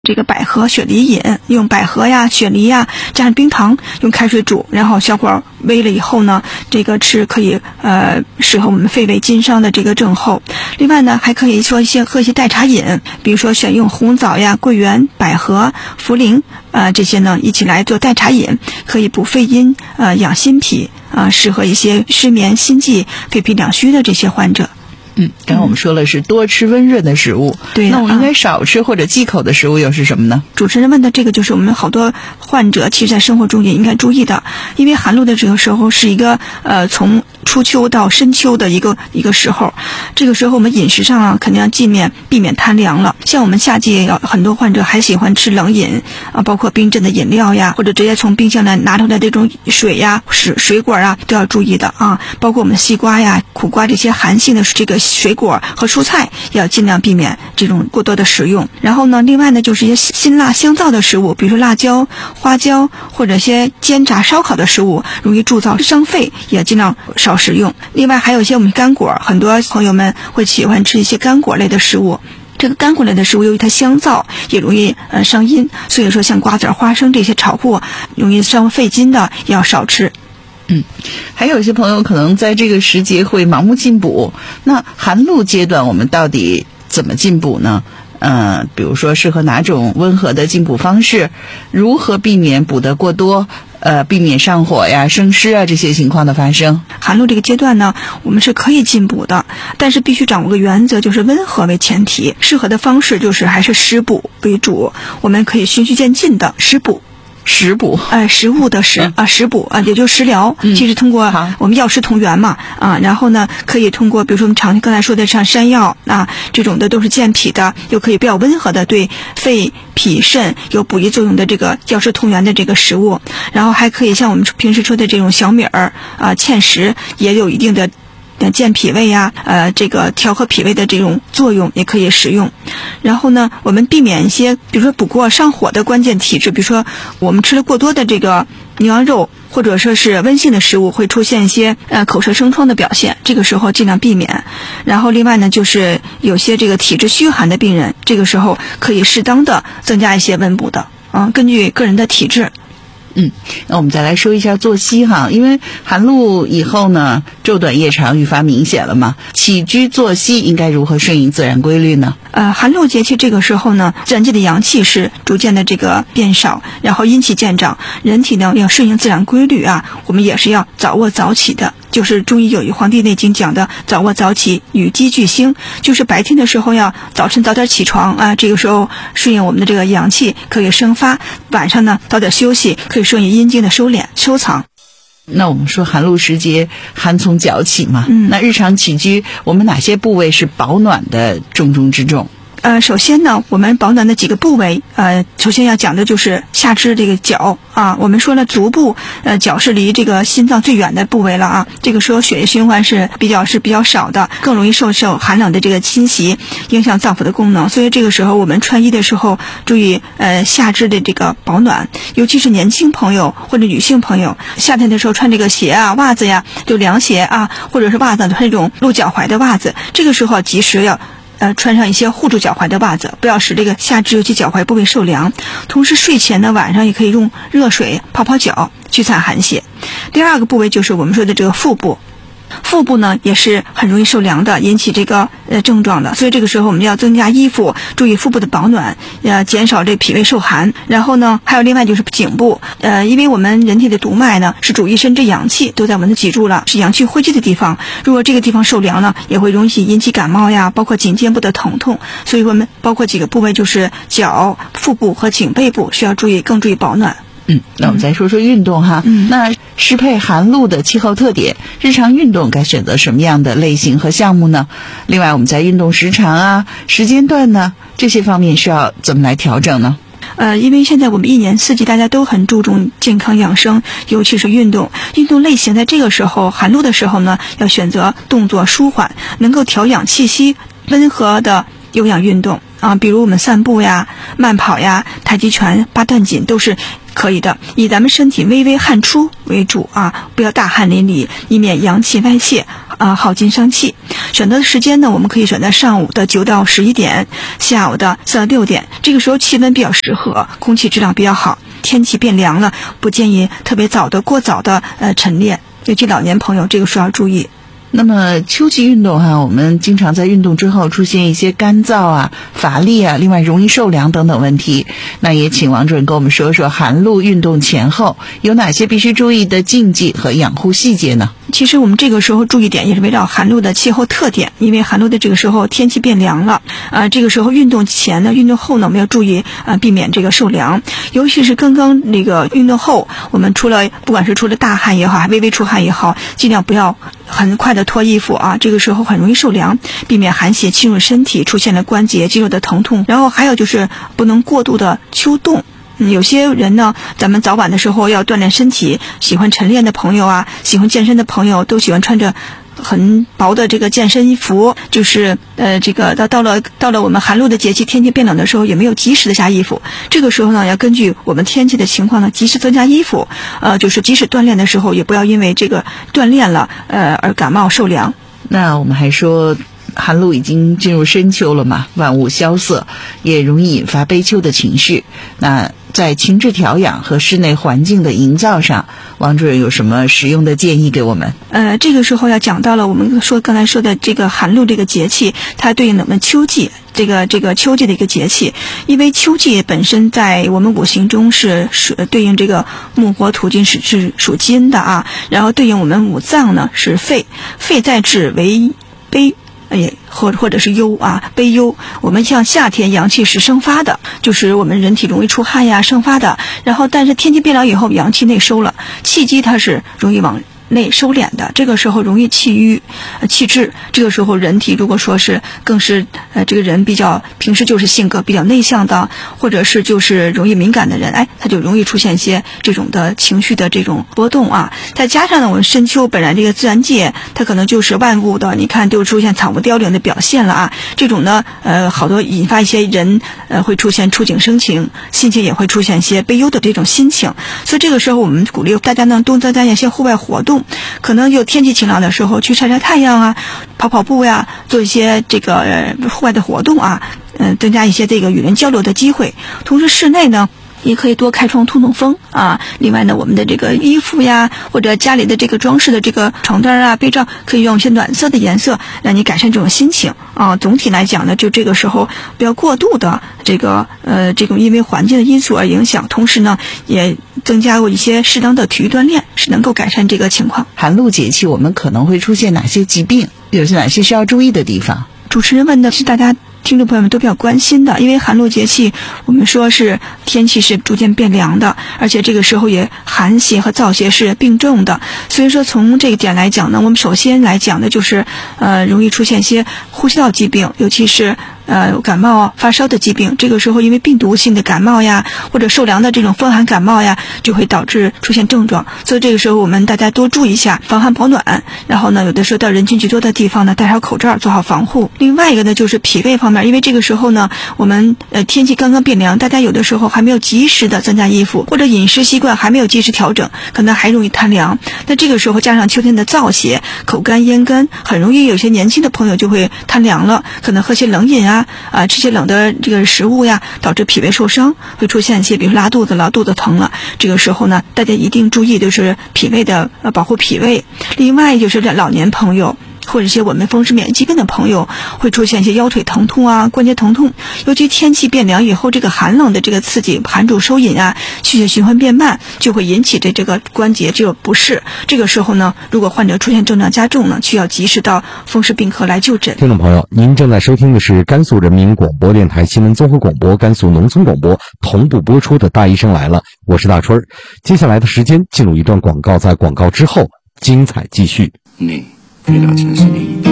这个百合雪梨饮，用百合呀、雪梨呀加上冰糖，用开水煮，然后小火煨了以后呢，这个吃可以适合我们肺胃经伤的这个症候。另外呢，还可以说喝一些代茶饮，比如说选用红枣呀、桂圆、百合、茯苓这些呢一起来做代茶饮，可以补肺阴养心脾适合一些失眠、心悸、肺脾两虚的这些患者。 刚刚我们说了是多吃温润的食物， 对， 那我们应该少吃或者忌口的食物又是什么呢？ 主持人问的这个就是我们好多患者其实在生活中也应该注意的，因为寒露的这个时候是一个从初秋到深秋的一个时候，这个时候我们饮食上肯定要避免贪凉了。像我们夏季很多患者还喜欢吃冷饮包括冰镇的饮料呀，或者直接从冰箱拿出来这种水呀、水果啊，都要注意的包括我们西瓜呀、苦瓜这些寒性的这个水果和蔬菜要尽量避免这种过多的食用。然后呢，另外呢就是一些辛辣香燥的食物，比如说辣椒、花椒或者一些煎炸烧烤的食物，容易助燥伤肺，也尽量少食用。另外还有一些我们干果，很多朋友们会喜欢吃一些干果类的食物，这个干果类的食物由于它香燥也容易伤阴，所以说像瓜子、花生这些炒货容易伤肺筋的也要少吃。 还有一些朋友可能在这个时节会盲目进补，那寒露阶段我们到底怎么进补呢？比如说适合哪种温和的进补方式，如何避免补得过多，避免上火呀、生湿啊这些情况的发生。 寒露这个阶段呢，我们是可以进补的，但是必须掌握个原则，就是温和为前提，适合的方式就是还是食补为主，我们可以循序渐进的食补。 食补， 食物的食补也就是食疗。其实通过我们药食同源嘛然后呢，可以通过比如说我们刚才说的像山药这种的都是健脾的，又可以比较温和的对肺脾肾有补益作用的这个药食同源的这个食物。然后还可以像我们平时说的这种小米儿芡实，也有一定的健脾胃呀这个调和脾胃的这种作用，也可以食用。然后呢，我们避免一些比如说补过上火的关键体质，比如说我们吃了过多的这个牛羊肉，或者说是温性的食物，会出现一些口舌生疮的表现，这个时候尽量避免。然后另外呢，就是有些这个体质虚寒的病人，这个时候可以适当的增加一些温补的根据个人的体质。 那我们再来说一下作息因为寒露以后呢，昼短夜长愈发明显了嘛，起居作息应该如何顺应自然规律呢？ 寒露节气这个时候呢，自然界的阳气是逐渐的这个变少，然后阴气渐长，人体呢要顺应自然规律我们也是要早卧早起的。就是中医有一《黄帝内经》讲的早卧早起与鸡俱兴，就是白天的时候要早晨早点起床这个时候顺应我们的这个阳气可以生发，晚上呢早点休息，可以顺应阴经的收敛收藏。 那我们说寒露时节寒从脚起嘛，那日常起居我们哪些部位是保暖的重中之重？ 首先呢，我们保暖的几个部位，首先要讲的就是下肢这个脚我们说了足部，脚是离这个心脏最远的部位了这个时候血液循环是比较少的，更容易受寒冷的这个侵袭，影响脏腑的功能。所以这个时候我们穿衣的时候注意下肢的这个保暖，尤其是年轻朋友或者女性朋友，夏天的时候穿这个鞋袜子呀，就凉鞋或者是袜子穿这种露脚踝的袜子，这个时候及时要穿上一些护住脚踝的袜子，不要使这个下肢尤其脚踝部位受凉。同时睡前呢，晚上也可以用热水泡泡脚，驱散寒邪。第二个部位就是我们说的这个腹部。腹部呢也是很容易受凉的，引起这个症状的，所以这个时候我们要增加衣服，注意腹部的保暖，减少这脾胃受寒。然后呢，还有另外就是颈部，因为我们人体的督脉呢是主一身之阳气都在我们的脊柱了，是阳气汇聚的地方。如果这个地方受凉呢，也会容易引起感冒呀，包括颈肩部的疼痛。所以我们包括几个部位，就是脚、腹部和颈背部需要更注意保暖。 那我们再说说运动那适配寒露的气候特点，日常运动该选择什么样的类型和项目呢？另外我们在运动时长时间段呢，这些方面需要怎么来调整呢？ 因为现在我们一年四季大家都很注重健康养生，尤其是运动类型，在这个时候寒露的时候呢，要选择动作舒缓，能够调养气息、温和的有氧运动比如我们散步呀、慢跑呀、太极拳、八段锦都是可以的，以咱们身体微微汗出为主不要大汗淋漓，以免阳气外泄耗精伤气。选择的时间呢，我们可以选择上午的9到11点，下午的4到6点，这个时候气温比较适合，空气质量比较好，天气变凉了，不建议特别过早的晨练，尤其老年朋友这个时候要注意。 那么秋季运动我们经常在运动之后出现一些干燥乏力另外容易受凉等等问题。那也请王主任跟我们说说寒露运动前后有哪些必须注意的禁忌和养护细节呢？ 其实我们这个时候注意点也是围绕寒露的气候特点，因为寒露的这个时候天气变凉了，这个时候运动前呢、运动后呢，我们要注意避免这个受凉，尤其是刚刚那个运动后，我们不管是出了大汗也好，还微微出汗也好，尽量不要很快的脱衣服这个时候很容易受凉，避免寒邪侵入身体，出现了关节肌肉的疼痛。然后还有就是不能过度的秋冻。有些人呢，咱们早晚的时候要锻炼身体，喜欢晨练的朋友喜欢健身的朋友都喜欢穿着很薄的这个健身衣服，就是这个到了我们寒露的节气，天气变冷的时候也没有及时的下衣服，这个时候呢要根据我们天气的情况呢及时增加衣服，就是即使锻炼的时候也不要因为这个锻炼了而感冒受凉。 那我们还说寒露已经进入深秋了嘛，万物萧瑟，也容易引发悲秋的情绪。那在情志调养和室内环境的营造上，王主任有什么实用的建议给我们？ 这个时候要讲到了我们刚才说的这个寒露这个节气，它对应我们秋季这个秋季的一个节气，因为秋季本身在我们五行中是对应这个木火土金是属金的然后对应我们五脏呢是肺在指为悲。或者是忧悲忧。我们像夏天阳气是生发的，就是我们人体容易出汗生发的，然后但是天气变凉以后阳气内收了，气机它是容易往内收敛的，这个时候容易气郁气滞，这个时候人体如果说是更是这个人平时就是性格比较内向的，或者是就是容易敏感的人，他就容易出现一些这种的情绪的这种波动再加上呢，我们深秋本来这个自然界它可能就是万物的，你看都出现草木凋零的表现了这种呢好多引发一些人会出现触景生情，心情也会出现一些悲忧的这种心情，所以这个时候我们鼓励大家呢多增加一些户外活动，可能有天气晴朗的时候去晒晒太阳跑步做一些这个户外的活动增加一些这个与人交流的机会。同时室内呢也可以多开窗通风另外呢，我们的这个衣服或者家里的这个装饰的这个床单被罩，可以用一些暖色的颜色，让你改善这种心情总体来讲呢，就这个时候不要过度的这种因为环境的因素而影响，同时呢，也增加过一些适当的体育锻炼，是能够改善这个情况。 寒露节气我们可能会出现哪些疾病？有哪些需要注意的地方？ 主持人问的是大家听众朋友们都比较关心的，因为寒露节气我们说是天气是逐渐变凉的，而且这个时候也寒邪和燥邪是并重的，所以说从这个点来讲呢，我们首先来讲的就是容易出现一些呼吸道疾病，尤其是感冒发烧的疾病，这个时候因为病毒性的感冒或者受凉的这种风寒感冒就会导致出现症状，所以这个时候我们大家多注意一下防寒保暖，然后呢有的时候到人群聚多的地方呢戴上口罩做好防护。另外一个呢就是脾胃方面，因为这个时候呢我们天气刚刚变凉，大家有的时候还没有及时的增加衣服，或者饮食习惯还没有及时调整，可能还容易贪凉。那这个时候加上秋天的燥邪，口干咽干，很容易有些年轻的朋友就会贪凉了，可能喝些冷饮吃些冷的这个食物导致脾胃受伤，会出现一些比如拉肚子了、肚子疼了。这个时候呢，大家一定注意就是脾胃的保护脾胃。另外就是老年朋友或者一些我们风湿免疫疾病的朋友会出现一些腰腿疼痛关节疼痛，尤其天气变凉以后，这个寒冷的这个刺激，寒主收引气血循环变慢，就会引起这个关节这个不适。这个时候呢，如果患者出现症状加重呢，需要及时到风湿病科来就诊。 听众朋友，您正在收听的是甘肃人民广播电台新闻综合广播、甘肃农村广播同步播出的《大医生来了》，我是大春儿。接下来的时间进入一段广告，在广告之后精彩继续。 你可以了解是你